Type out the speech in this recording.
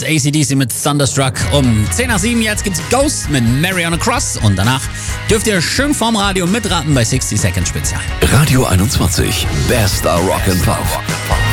AC/DC mit Thunderstruck. Um 10 nach 7 jetzt gibt's Ghost mit Mary on a Cross. Und danach dürft ihr schön vorm Radio mitraten bei 60 Second Spezial. Radio 21, bester Rock and Pop.